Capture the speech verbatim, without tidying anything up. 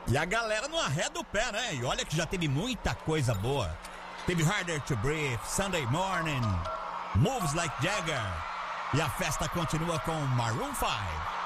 E a galera não arreda o pé, né? E olha que já teve muita coisa boa. Teve Harder to Breathe, Sunday Morning, Moves Like Jagger. E a festa continua com Maroon five.